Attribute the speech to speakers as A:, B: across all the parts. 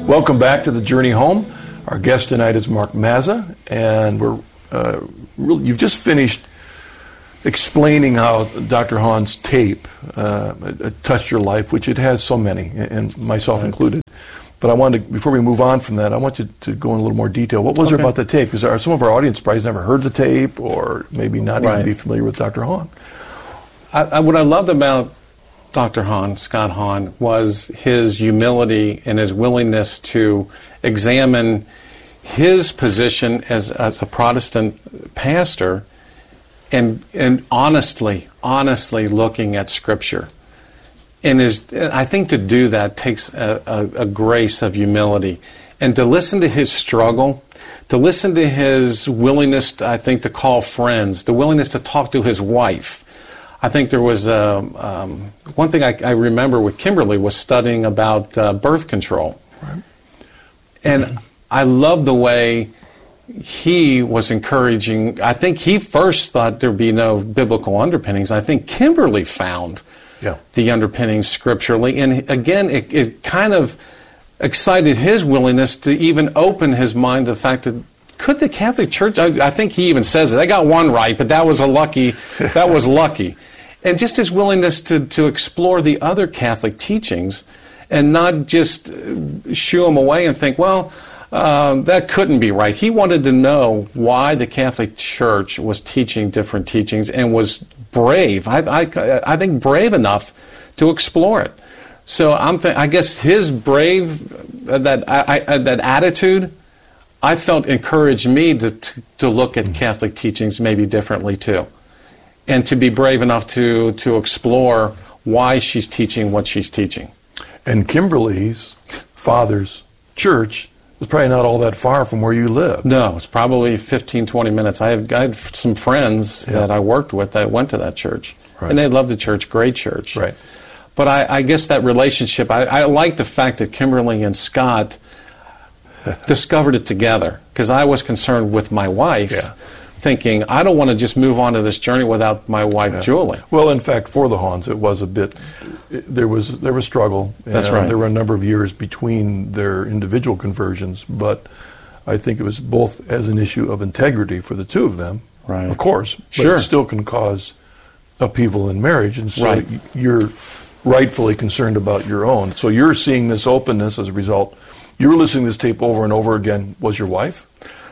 A: Welcome back to The Journey Home. Our guest tonight is Mark Mazza, and you've just finished explaining how Dr. Hahn's tape touched your life, which it has so many, and myself included. But I wanted to, before we move on from that, I want you to go in a little more detail. What was there about the tape? Because some of our audience probably never heard the tape, or maybe not even be familiar with Dr. Hahn.
B: What I loved about Dr. Hahn, Scott Hahn, was his humility and his willingness to examine his position as a Protestant pastor and honestly looking at Scripture. And I think to do that takes a grace of humility. And to listen to his struggle, to listen to his willingness, I think, to call friends, the willingness to talk to his wife. I think there was one thing I remember with Kimberly was studying about birth control. Right. And I love the way he was encouraging. I think he first thought there'd be no biblical underpinnings. I think Kimberly found the underpinnings scripturally. And again, it kind of excited his willingness to even open his mind to the fact that could the Catholic Church, I think he even says it, they got one right, but that was lucky. And just his willingness to explore the other Catholic teachings and not just shoo them away and think, well, that couldn't be right. He wanted to know why the Catholic Church was teaching different teachings and was brave, I think brave enough to explore it. So I guess his that attitude, I felt encouraged me to look at Catholic teachings maybe differently too. And to be brave enough to explore why she's teaching what she's teaching.
A: And Kimberly's father's church is probably not all that far from where you live.
B: No, it's probably 15, 20 minutes. I had some friends that I worked with that went to that church. Right. And they loved the church, great church.
A: Right.
B: But I guess that relationship, I like the fact that Kimberly and Scott discovered it together. Because I was concerned with my wife. Yeah. Thinking, I don't want to just move on to this journey without my wife, Julie.
A: Well, in fact, for the Hahns, it was a bit, there was struggle.
B: That's right.
A: There were a number of years between their individual conversions, but I think it was both as an issue of integrity for the two of them,
B: right.
A: Of course, but it still can cause upheaval in marriage, and so you're rightfully concerned about your own. So you're seeing this openness as a result. You were listening to this tape over and over again. Was your wife?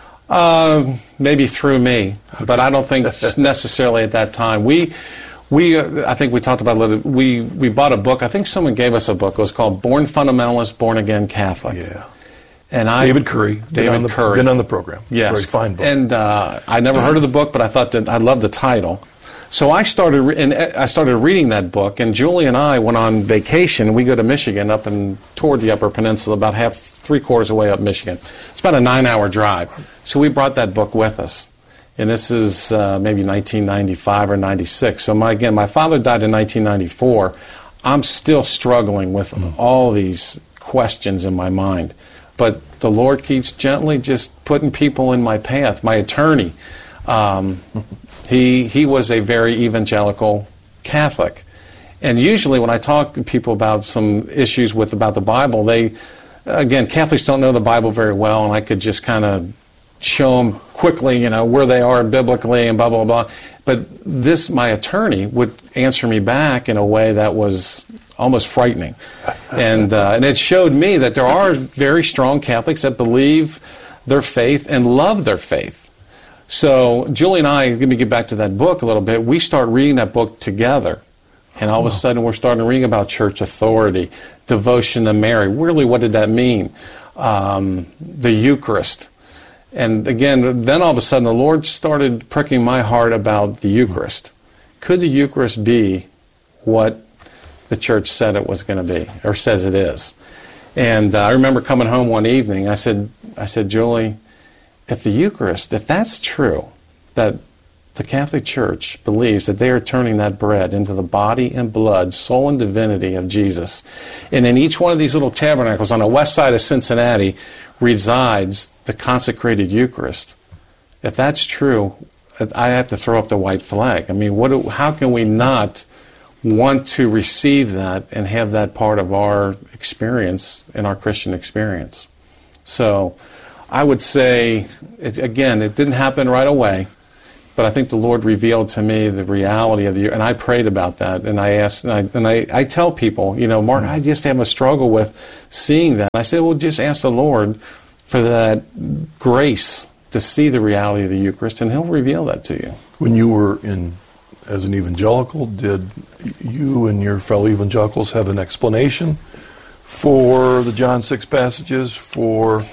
B: Maybe through me, but I don't think necessarily at that time. I think we talked about it a little. We bought a book. I think someone gave us a book. It was called Born Fundamentalist, Born Again Catholic.
A: Yeah.
B: And
A: David Curry.
B: Been
A: on the program.
B: Yes.
A: Very fine book.
B: And I never heard of the book, but I thought that I loved the title. So I started reading that book, and Julie and I went on vacation. We go to Michigan, up and toward the Upper Peninsula, about three-quarters of the way up Michigan. It's about a 9-hour drive. So we brought that book with us. And this is maybe 1995 or 96. So my father died in 1994. I'm still struggling with all these questions in my mind. But the Lord keeps gently just putting people in my path. My attorney, he was a very evangelical Catholic. And usually when I talk to people about some issues about the Bible, again, Catholics don't know the Bible very well, and I could just kind of show them quickly, where they are biblically and blah, blah, blah. But my attorney would answer me back in a way that was almost frightening. And it showed me that there are very strong Catholics that believe their faith and love their faith. So Julie and I, let me get back to that book a little bit, we start reading that book together. And all of a sudden we're starting to read about church authority, devotion to Mary. Really, what did that mean? The Eucharist. And again, then all of a sudden the Lord started pricking my heart about the Eucharist. Could the Eucharist be what the church said it was going to be, or says it is? And I remember coming home one evening, I said, Julie, if the Eucharist, if that's true, that the Catholic Church believes that they are turning that bread into the body and blood, soul and divinity of Jesus. And in each one of these little tabernacles on the west side of Cincinnati resides the consecrated Eucharist. If that's true, I have to throw up the white flag. I mean, how can we not want to receive that and have that part of our experience in our Christian experience. So I would say, it didn't happen right away, but I think the Lord revealed to me the reality of and I prayed about that, and I asked, and I tell people, Mark, I just have a struggle with seeing that. I said, well, just ask the Lord for that grace to see the reality of the Eucharist, and He'll reveal that to you.
A: When you were as an evangelical, did you and your fellow evangelicals have an explanation for the John 6 passages, for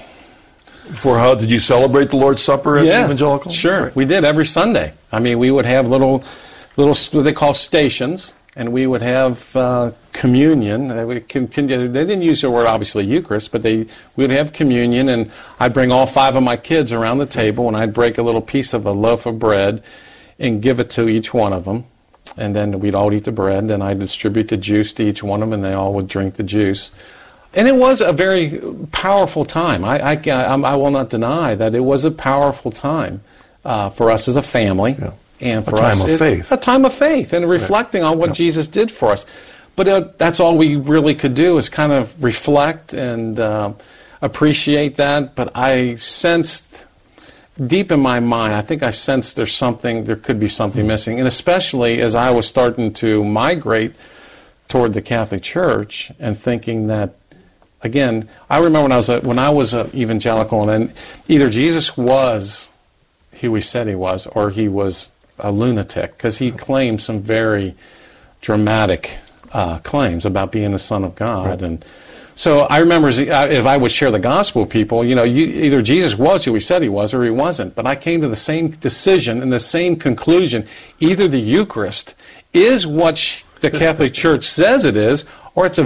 A: how did you celebrate the Lord's Supper as an evangelical?
B: Sure,
A: right.
B: We did every Sunday. I mean, we would have little what they call stations, and we would have communion. They didn't use the word, obviously, Eucharist, but we would have communion, and I'd bring all 5 of my kids around the table, and I'd break a little piece of a loaf of bread and give it to each one of them. And then we'd all eat the bread, and I'd distribute the juice to each one of them, and they all would drink the juice. And it was a very powerful time. I will not deny that it was a powerful time for us as a family.
A: Yeah.
B: And for
A: us, a
B: time of faith, and reflecting on what Jesus did for us. But that's all we really could do, is kind of reflect and appreciate that. But I sensed, deep in my mind, I think I sensed there could be something missing. And especially as I was starting to migrate toward the Catholic Church and thinking that, again, I remember when I was an evangelical, and either Jesus was who he said he was, or he was a lunatic, because he claimed some very dramatic claims about being the Son of God. Right. And so I remember, if I would share the gospel with people, either Jesus was who he said he was, or he wasn't. But I came to the same decision and the same conclusion: either the Eucharist is what the Catholic Church says it is, or it's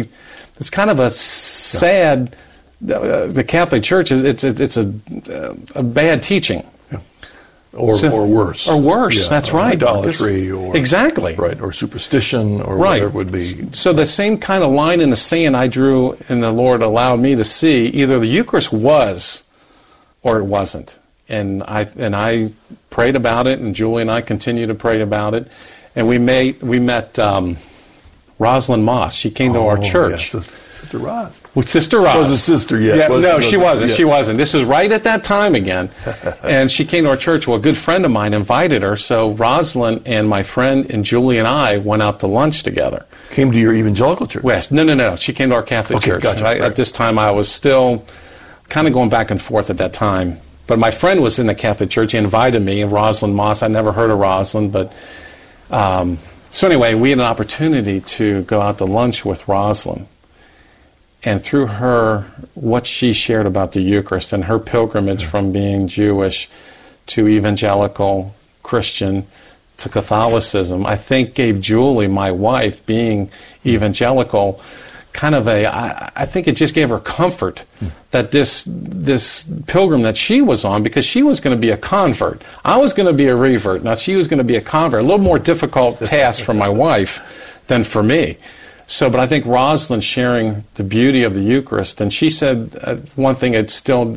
B: kind of a sad. The Catholic Church it's a bad teaching.
A: Or worse.
B: Or worse, yeah, that's right.
A: Idolatry,
B: exactly.
A: Right, or superstition, or whatever it would be.
B: So the same kind of line in the sand I drew, and the Lord allowed me to see, either the Eucharist was, or it wasn't. And I prayed about it, and Julie and I continue to pray about it. And we met Rosalind Moss. She came to our church.
A: Yes, Sister Roz.
B: With Sister Roz.
A: Was a sister yet?
B: Yeah, no, she wasn't. Yeah. She wasn't. This is right at that time again. And she came to our church. Well, a good friend of mine invited her. So Rosalind and my friend and Julie and I went out to lunch together.
A: Came to your evangelical church?
B: Yes. No. She came to our Catholic church.
A: Gotcha. Right.
B: At this time, I was still kind of going back and forth at that time. But my friend was in the Catholic church. He invited me, and Rosalind Moss. I never heard of Rosalind, but... So anyway, we had an opportunity to go out to lunch with Rosalind. And through her, what she shared about the Eucharist and her pilgrimage from being Jewish to evangelical Christian to Catholicism, I think gave Julie, my wife, being evangelical, kind of I think it just gave her comfort that this pilgrim that she was on, because she was going to be a convert. I was going to be a revert. Now she was going to be a convert. A little more difficult task for my wife than for me. So, but I think Rosalind sharing the beauty of the Eucharist, and she said one thing I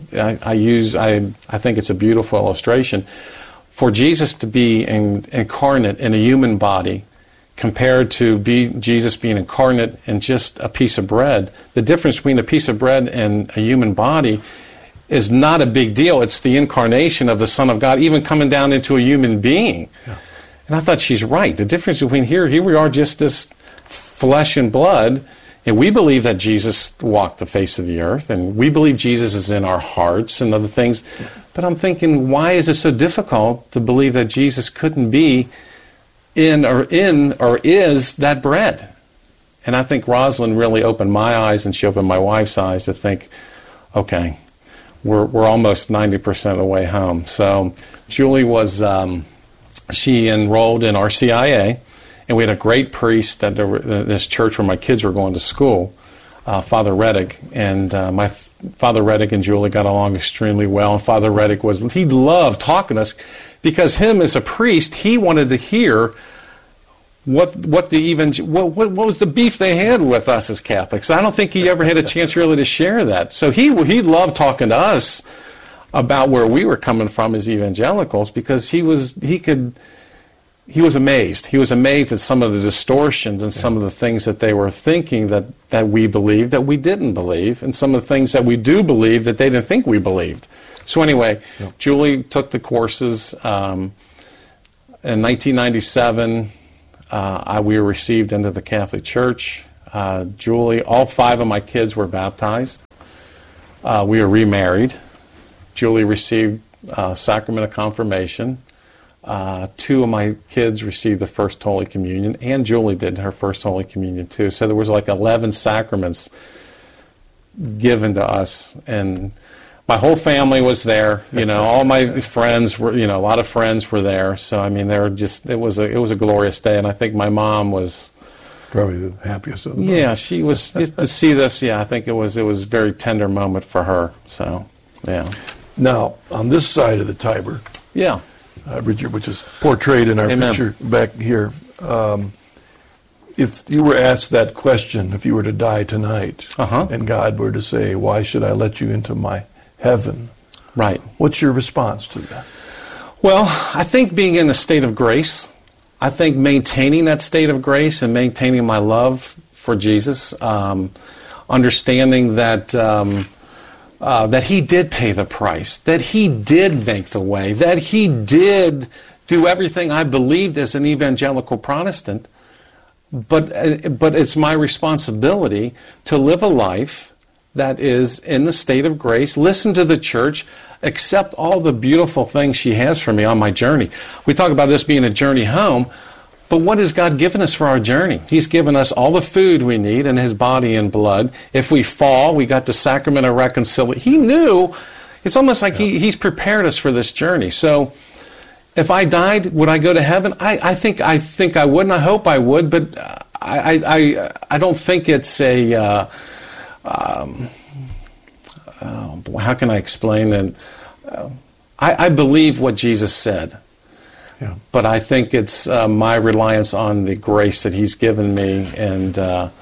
B: think it's a beautiful illustration. For Jesus to be incarnate in a human body, compared to Jesus being incarnate in just a piece of bread, the difference between a piece of bread and a human body is not a big deal. It's the incarnation of the Son of God, even coming down into a human being. Yeah. And I thought she's right. The difference between here we are, just this flesh and blood, and we believe that Jesus walked the face of the earth, and we believe Jesus is in our hearts and other things. But I'm thinking, why is it so difficult to believe that Jesus couldn't be in or is that bread? And I think Rosalind really opened my eyes, and she opened my wife's eyes to think, okay, we're almost 90% of the way home. So Julie was, she enrolled in RCIA, and we had a great priest at this church where my kids were going to school, Father Reddick, and my Father Reddick and Julie got along extremely well. And Father Reddick he loved talking to us, because him as a priest, he wanted to hear what was the beef they had with us as Catholics. I don't think he ever had a chance really to share that. So he loved talking to us about where we were coming from as evangelicals, because he he was amazed. He was amazed at some of the distortions and some of the things that they were thinking that we believed that we didn't believe, and some of the things that we do believe that they didn't think we believed. So anyway, Julie took the courses. In 1997, we were received into the Catholic Church. Julie, all 5 of my kids were baptized. We were remarried. Julie received sacrament of confirmation. 2 of my kids received the first Holy Communion, and Julie did her first Holy Communion too. So there was like 11 sacraments given to us, and my whole family was there. All my friends were, a lot of friends were there. So I mean, it was a glorious day, and I think my mom was
A: probably the happiest of them.
B: Yeah, she was to see this. Yeah, I think it was a very tender moment for her. So, yeah.
A: Now on this side of the Tiber,
B: yeah.
A: Richard, which is portrayed in our picture back here. If you were asked that question, if you were to die tonight, and God were to say, "Why should I let you into my heaven?"
B: Right.
A: What's your response to that?
B: Well, I think being in a state of grace, I think maintaining that state of grace and maintaining my love for Jesus, understanding that that He did pay the price, that He did make the way, that He did do everything I believed as an evangelical Protestant, but it's my responsibility to live a life that is in the state of grace, listen to the church, accept all the beautiful things she has for me on my journey. We talk about this being a journey home, but what has God given us for our journey? He's given us all the food we need in His body and blood. If we fall, we got the sacrament of reconciliation. He knew. It's almost like He's prepared us for this journey. So if I died, would I go to heaven? I think I would, and I hope I would, but I don't think it's a... how can I explain it? I believe what Jesus said.
A: Yeah.
B: But I think it's my reliance on the grace that He's given me, and
A: the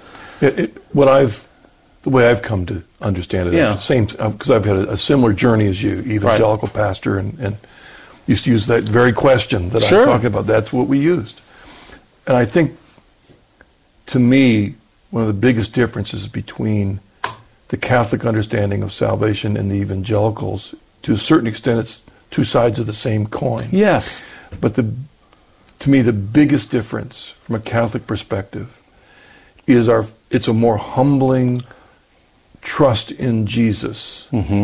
A: way I've come to understand it, same because I've had a similar journey as you, evangelical pastor, and used to use that very question that I'm talking about. That's what we used, and I think, to me, one of the biggest differences between the Catholic understanding of salvation and the evangelicals, to a certain extent, it's two sides of the same coin.
B: Yes.
A: But to me, the biggest difference from a Catholic perspective is it's a more humbling trust in Jesus,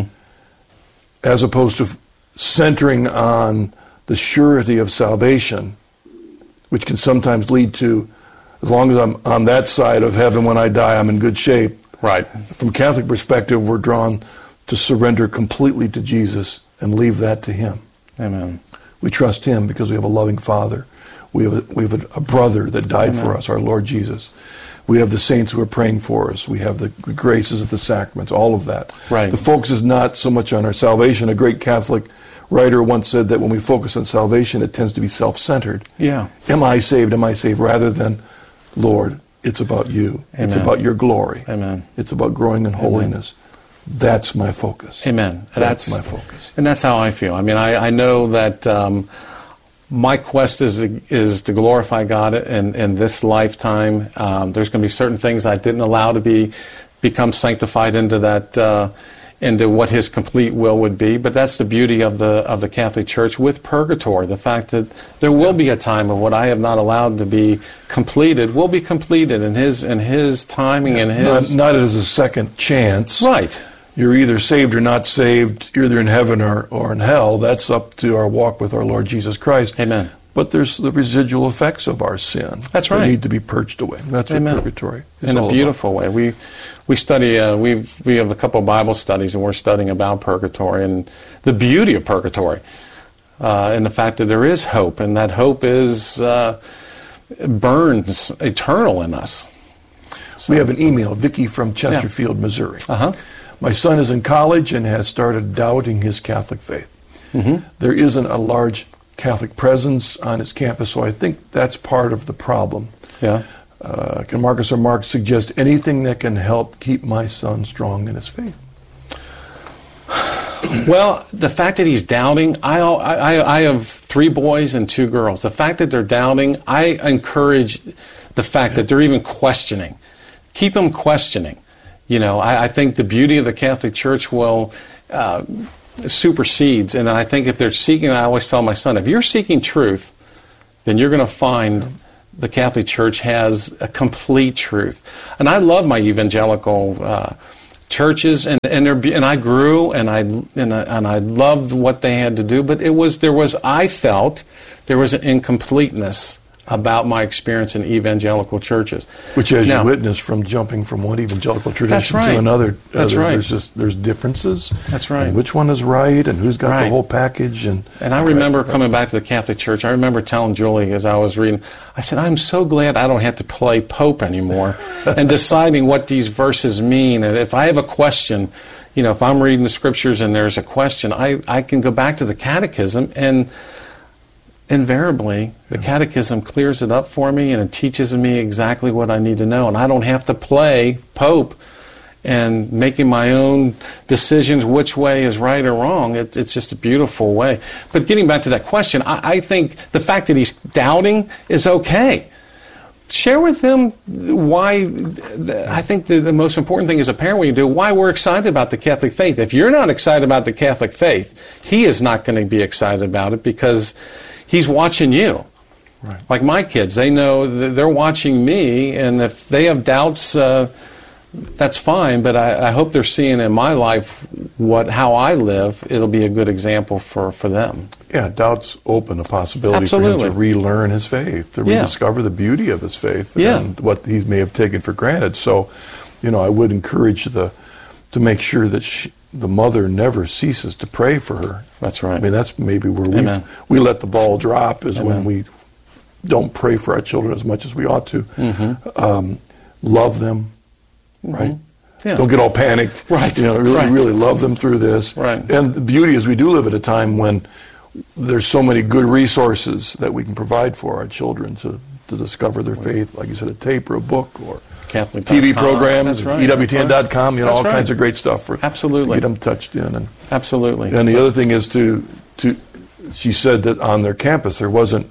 A: as opposed to centering on the surety of salvation, which can sometimes lead to, as long as I'm on that side of heaven when I die, I'm in good shape.
B: Right.
A: From a Catholic perspective, we're drawn to surrender completely to Jesus and leave that to Him.
B: Amen.
A: We trust Him because we have a loving Father. We have a brother that died for us, our Lord Jesus. We have the saints who are praying for us. We have the graces of the sacraments, all of that.
B: Right.
A: The focus is not so much on our salvation. A great Catholic writer once said that when we focus on salvation, it tends to be self-centered.
B: Yeah.
A: Am I saved? Am I saved? Rather than, Lord, it's about you.
B: Amen.
A: It's about your glory.
B: Amen.
A: It's about growing in holiness. That's my focus.
B: Amen.
A: That's my focus.
B: And that's how I feel. I mean, I know that my quest is to glorify God in this lifetime. There's going to be certain things I didn't allow to become sanctified into that, into what His complete will would be. But that's the beauty of the Catholic Church with purgatory. The fact that there will be a time of what I have not allowed to be completed will be completed in His timing and His
A: not as a second chance.
B: Right.
A: You're either saved or not saved. You're either in heaven or in hell. That's up to our walk with our Lord Jesus Christ.
B: Amen.
A: But there's the residual effects of our sin.
B: That's right.
A: That need to be purged away. That's what purgatory is
B: in
A: all
B: a beautiful way. We study. We have a couple of Bible studies, and we're studying about purgatory and the beauty of purgatory, and the fact that there is hope, and that hope burns eternal in us.
A: So, we have an email, Vicki from Chesterfield, Missouri. My son is in college and has started doubting his Catholic faith. There isn't a large Catholic presence on his campus, so I think that's part of the problem.
B: Yeah.
A: Can Marcus or Mark suggest anything that can help keep my son strong in his faith? Well,
B: the fact that he's doubting, I have 3 boys and 2 girls. The fact that they're doubting, I encourage the fact that they're even questioning. Keep them questioning. You know, I think the beauty of the Catholic Church will supersedes. And I think if they're seeking, I always tell my son, if you're seeking truth, then you're going to find the Catholic Church has a complete truth. And I love my evangelical churches, and I grew, and I loved what they had to do. But I felt there was an incompleteness about my experience in evangelical churches.
A: Which, as you witnessed, from jumping from one evangelical tradition to another, there's differences.
B: That's right.
A: And which one is right, and who's got the whole package. And
B: I remember coming back to the Catholic Church, I remember telling Julie as I was reading, I said, I'm so glad I don't have to play Pope anymore and deciding what these verses mean. And if I have a question, you know, if I'm reading the Scriptures and there's a question, I can go back to the Catechism, and invariably, the Catechism clears it up for me, and it teaches me exactly what I need to know. And I don't have to play Pope and making my own decisions which way is right or wrong. It's just a beautiful way. But getting back to that question, I think the fact that he's doubting is okay. Share with them why. I think the most important thing as a parent when you do, why we're excited about the Catholic faith. If you're not excited about the Catholic faith, he is not going to be excited about it, because he's watching you. Right. Like my kids, they know they're watching me, and if they have doubts, that's fine, but I hope they're seeing in my life how I live. It'll be a good example for them.
A: Yeah, doubts open a possibility for him to relearn his faith, to rediscover the beauty of his faith and what he may have taken for granted. So, you know, I would encourage to make sure that the mother never ceases to pray for her.
B: That's right.
A: I mean, that's maybe where we let the ball drop, is when we don't pray for our children as much as we ought to. Mm-hmm. Love them, right? Yeah. Don't get all panicked.
B: Right.
A: You know, really love them through this.
B: Right.
A: And the beauty is we do live at a time when there's so many good resources that we can provide for our children to discover their faith, like you said, a tape or a book or
B: Catholic
A: TV programs, EWTN.com, you know, all kinds of great stuff to
B: get
A: them touched in. And,
B: absolutely.
A: And the other thing is she said that on their campus there wasn't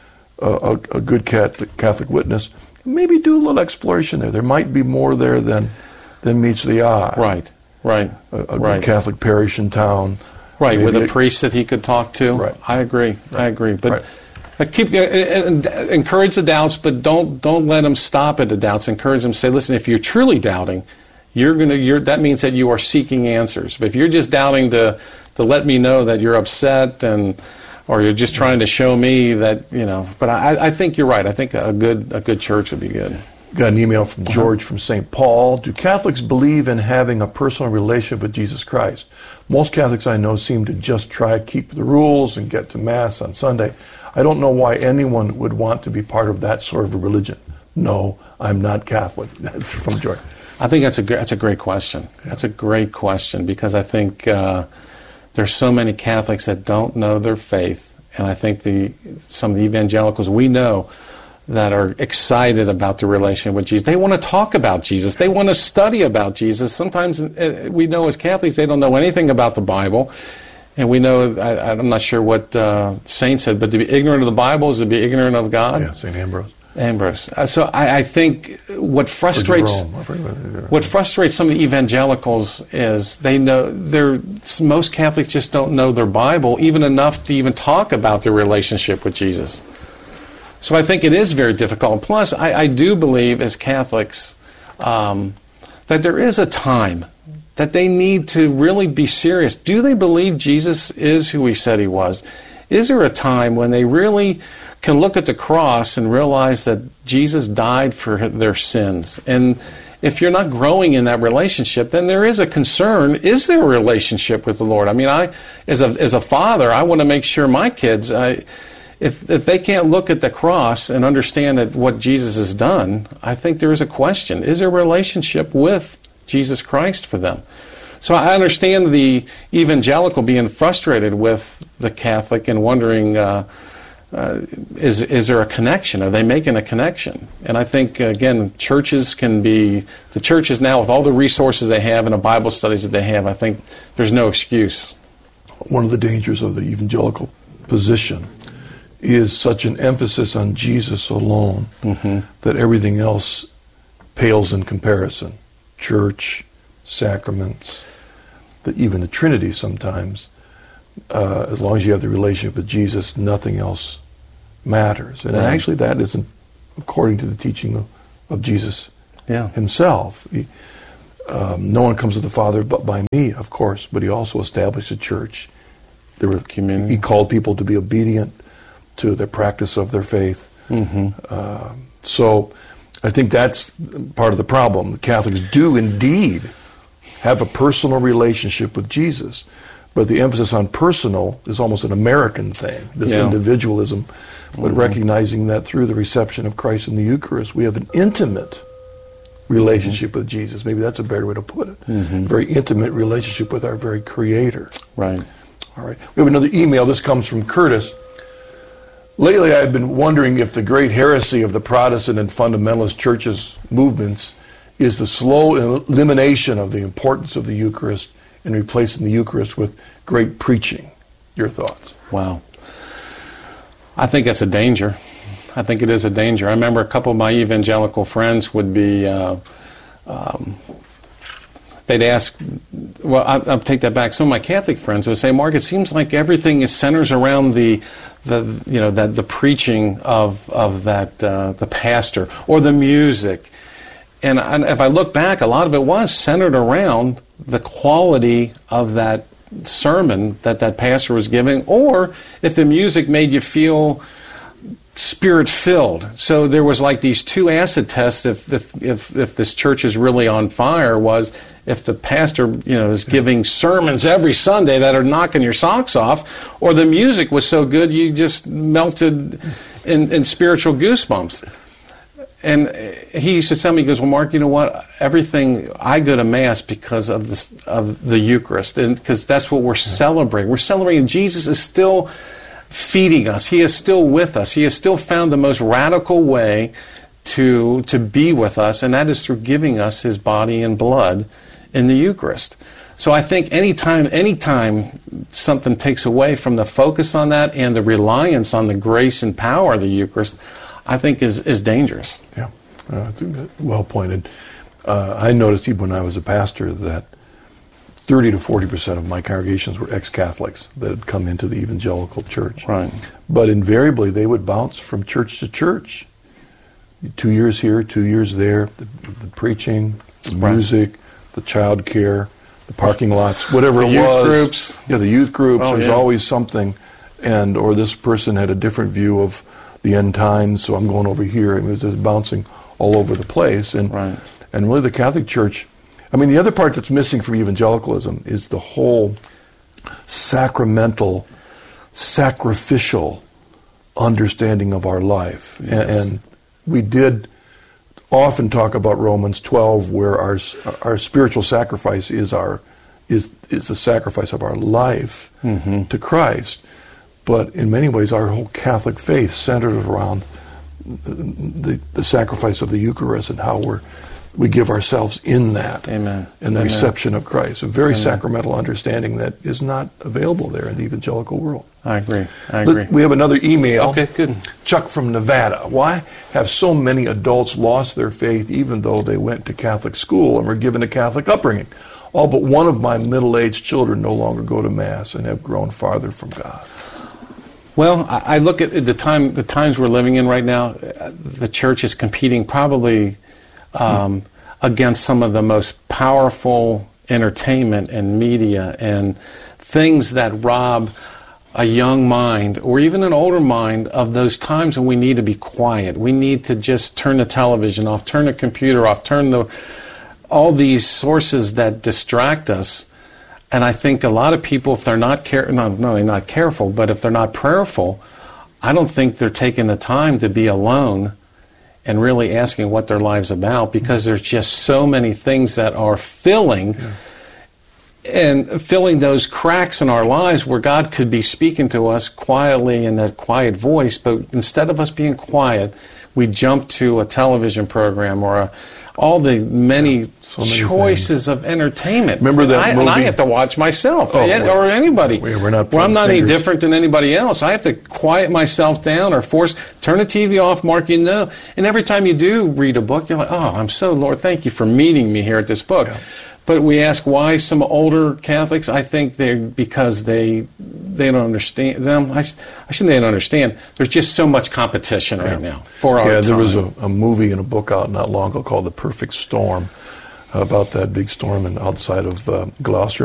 A: a good Catholic witness. Maybe do a little exploration there. There might be more there than meets the eye.
B: Right.
A: A good Catholic parish in town.
B: Right, with a priest that he could talk to.
A: Right.
B: I agree. But keep encourage the doubts, but don't let them stop at the doubts. Encourage them. Say, listen, if you're truly doubting, that means that you are seeking answers. But if you're just doubting to let me know that you're upset or you're just trying to show me that, you know. But I think you're right. I think a good church would be good.
A: Got an email from George from St. Paul. Do Catholics believe in having a personal relationship with Jesus Christ? Most Catholics I know seem to just try to keep the rules and get to Mass on Sunday. I don't know why anyone would want to be part of that sort of a religion. No, I'm not Catholic. That's from George.
B: I think that's a great question. That's a great question, because I think there's so many Catholics that don't know their faith, and I think some of the evangelicals we know that are excited about the relationship with Jesus. They want to talk about Jesus. They want to study about Jesus. Sometimes we know as Catholics they don't know anything about the Bible. And we know, I'm not sure what Saint said, but to be ignorant of the Bible is to be ignorant of God.
A: Yeah, St.
B: Ambrose. So I think what frustrates some of the evangelicals is they know most Catholics just don't know their Bible even enough to even talk about their relationship with Jesus. So I think it is very difficult. Plus, I do believe as Catholics that there is a time that they need to really be serious. Do they believe Jesus is who he said he was? Is there a time when they really can look at the cross and realize that Jesus died for their sins? And if you're not growing in that relationship, then there is a concern. Is there a relationship with the Lord? I mean, as a father, I want to make sure my kids... If they can't look at the cross and understand that what Jesus has done, I think there is a question. Is there a relationship with Jesus Christ for them? So I understand the evangelical being frustrated with the Catholic and wondering, is there a connection? Are they making a connection? And I think, again, churches now with all the resources they have and the Bible studies that they have, I think there's no excuse.
A: One of the dangers of the evangelical position is such an emphasis on Jesus alone that everything else pales in comparison. Church, sacraments, even the Trinity sometimes. As long as you have the relationship with Jesus, nothing else matters. And actually that isn't according to the teaching of Jesus himself. No one comes to the Father but by me, of course, but he also established a church. There were community. He called people to be obedient to the practice of their faith. So I think that's part of the problem. The Catholics do indeed have a personal relationship with Jesus, but the emphasis on personal is almost an American thing, this individualism, but recognizing that through the reception of Christ in the Eucharist, we have an intimate relationship with Jesus. Maybe that's a better way to put it. A very intimate relationship with our very Creator.
B: Right.
A: All right. We have another email. This comes from Curtis. Lately, I've been wondering if the great heresy of the Protestant and fundamentalist churches' movements is the slow elimination of the importance of the Eucharist and replacing the Eucharist with great preaching. Your thoughts?
B: Wow. I think that's a danger. I think it is a danger. I remember a couple of my evangelical friends would be, they'd ask, well, I'll take that back. Some of my Catholic friends would say, Mark, it seems like everything centers around the preaching of that the pastor or the music. And if I look back, a lot of it was centered around the quality of that sermon that pastor was giving, or if the music made you feel Spirit-filled. So there was like these two acid tests if this church is really on fire, was if the pastor is giving sermons every Sunday that are knocking your socks off, or the music was so good you just melted in spiritual goosebumps. And he used to tell me, he goes, well, Mark, you know what? Everything, I go to Mass because of the Eucharist, and because that's what we're celebrating. We're celebrating Jesus is still feeding us. He is still with us. He has still found the most radical way to be with us, and that is through giving us His body and blood in the Eucharist. So I think anytime something takes away from the focus on that and the reliance on the grace and power of the Eucharist, I think is dangerous.
A: Yeah, well pointed. I noticed even when I was a pastor that 30 to 40% of my congregations were ex-Catholics that had come into the evangelical church.
B: Right.
A: But invariably they would bounce from church to church. 2 years here, 2 years there, the preaching, the music, the child care, the parking lots, whatever it was.
B: The youth groups.
A: Yeah, the youth groups.
B: Oh,
A: there's always something. Or this person had a different view of the end times, so I'm going over here. It was just bouncing all over the place. And really the Catholic Church, I mean, the other part that's missing from evangelicalism is the whole sacramental, sacrificial understanding of our life. Yes. And we did often talk about Romans 12, where our spiritual sacrifice is the sacrifice of our life to Christ. But in many ways, our whole Catholic faith centered around the sacrifice of the Eucharist and how we give ourselves in that.
B: Amen.
A: In the reception of Christ. A very sacramental understanding that is not available there in the evangelical world.
B: I agree.
A: We have another email.
B: Okay, good.
A: Chuck from Nevada. Why have so many adults lost their faith even though they went to Catholic school and were given a Catholic upbringing? All but one of my middle-aged children no longer go to Mass and have grown farther from God.
B: Well, I look at the times we're living in right now. The church is competing probably against some of the most powerful entertainment and media and things that rob a young mind or even an older mind of those times when we need to be quiet. We need to just turn the television off, turn the computer off, turn all these sources that distract us. And I think a lot of people, if they're not not careful, but if they're not prayerful, I don't think they're taking the time to be alone and really asking what their life's about, because there's just so many things that are filling those cracks in our lives where God could be speaking to us quietly in that quiet voice. But instead of us being quiet, we jump to a television program or all the many
A: so many
B: choices of entertainment.
A: Remember that movie?
B: And I have to watch myself,
A: Oh,
B: or anybody.
A: we're not
B: Well, I'm not any
A: fingers.
B: different than anybody else. I have to quiet myself down or turn the TV off, Mark, you know. And every time you do read a book, you're like, oh, I'm so, Lord, thank you for meeting me here at this book.
A: Yeah.
B: But we ask why some older Catholics. I think because they don't understand them. I shouldn't say they don't understand. There's just so much competition right now for our time.
A: There was a movie and a book out not long ago called The Perfect Storm, about that big storm outside of Gloucester.